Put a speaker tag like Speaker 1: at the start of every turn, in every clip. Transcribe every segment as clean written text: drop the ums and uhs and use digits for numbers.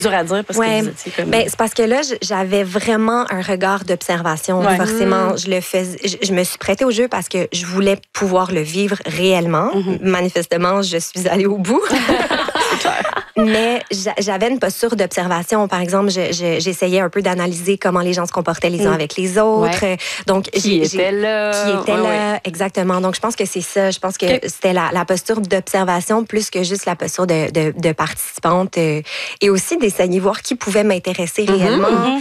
Speaker 1: dur à dire parce que vous étiez comme...
Speaker 2: Ben, c'est parce que là, j'avais vraiment un regard d'observation. Forcément, je me suis prêtée au jeu parce que je voulais pouvoir le vivre réellement. Manifestement, je suis allée au bout. Mais j'avais une posture d'observation. Par exemple, j'essayais un peu d'analyser comment les gens se comportaient les uns avec les autres. Donc,
Speaker 3: qui était là.
Speaker 2: Exactement. Donc, je pense que c'est ça. Je pense que c'était la posture d'observation plus que juste la posture de participante. Et aussi d'essayer de voir qui pouvait m'intéresser réellement,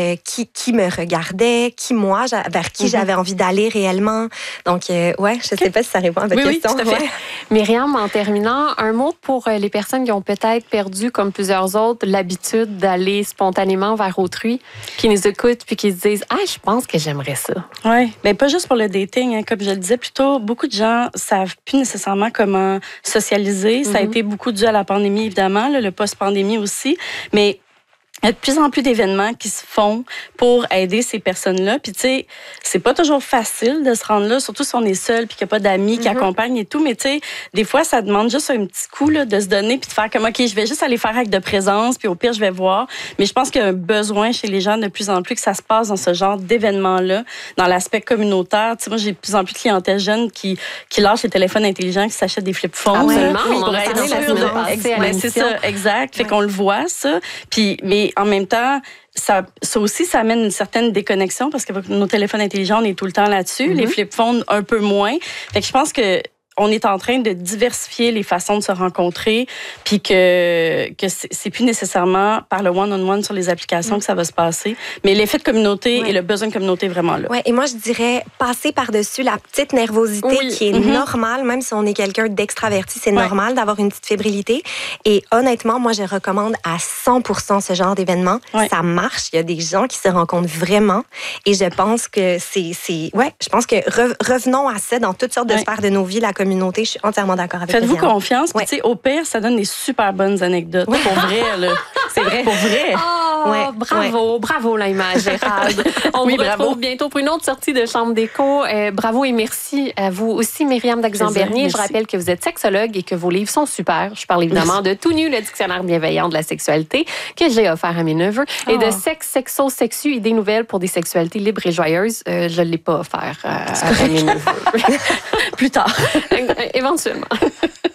Speaker 2: qui me regardait, vers qui j'avais envie d'aller réellement. Donc, je sais pas si ça répond à votre question.
Speaker 1: Oui, tout à fait.
Speaker 3: Myriam, en terminant, un mot pour les personnes qui ont peut-être perdu, comme plusieurs autres, l'habitude d'aller spontanément vers autrui, qui nous écoutent puis qui se disent « Ah, je pense que j'aimerais ça. »
Speaker 1: Oui, mais pas juste pour le dating. Hein. Comme je le disais plus tôt, beaucoup de gens savent plus nécessairement comment socialiser. Ça a été beaucoup dû à la pandémie, évidemment, le post-pandémie aussi. Mais il y a de plus en plus d'événements qui se font pour aider ces personnes-là. Puis, tu sais, c'est pas toujours facile de se rendre là, surtout si on est seul puis qu'il n'y a pas d'amis qui accompagnent et tout. Mais, tu sais, des fois, ça demande juste un petit coup là, de se donner puis de faire comme, OK, je vais juste aller faire acte de présence puis au pire, je vais voir. Mais je pense qu'il y a un besoin chez les gens de plus en plus que ça se passe dans ce genre d'événements-là, dans l'aspect communautaire. Tu sais, moi, j'ai de plus en plus de clientèle jeune qui lâche les téléphones intelligents, qui s'achètent des flip-phones.
Speaker 3: Absolument.
Speaker 1: Oui,
Speaker 3: on
Speaker 1: pour
Speaker 3: en a
Speaker 1: être
Speaker 3: parlé la
Speaker 1: sûr
Speaker 3: semaine passée à
Speaker 1: c'est ça, exact. Fait qu'on le voit, ça. Puis, mais en même temps, ça aussi, ça amène une certaine déconnexion parce que nos téléphones intelligents, on est tout le temps là-dessus. Les flip-phones, un peu moins. Fait que je pense que on est en train de diversifier les façons de se rencontrer, puis que c'est plus nécessairement par le one-on-one sur les applications que ça va se passer, mais l'effet de communauté et le besoin de communauté est vraiment là.
Speaker 2: Oui, et moi, je dirais passer par-dessus la petite nervosité qui est normale, même si on est quelqu'un d'extraverti, c'est normal d'avoir une petite fébrilité. Et honnêtement, moi, je recommande à 100% ce genre d'événement. Ça marche, il y a des gens qui se rencontrent vraiment, et je pense que je pense que revenons à ça dans toutes sortes de sphères de nos vies, la communauté, je suis entièrement d'accord avec vous.
Speaker 1: Faites-vous confiance. Puis, tu sais, au pire, ça donne des super bonnes anecdotes. Pour vrai, là. C'est vrai. Pour vrai.
Speaker 3: Bravo, Laïma, Gérald. On vous retrouve bientôt pour une autre sortie de Chambre d'écho. Bravo et merci à vous aussi, Myriam Daxan-Bernier. Je rappelle que vous êtes sexologue et que vos livres sont super. Je parle évidemment de Tout nu, le dictionnaire bienveillant de la sexualité, que j'ai offert à mes neveux, et de Sexe, Sexo, Sexu, idées nouvelles pour des sexualités libres et joyeuses. Je ne l'ai pas offert à mes neveux.
Speaker 1: Plus tard.
Speaker 3: Éventuellement.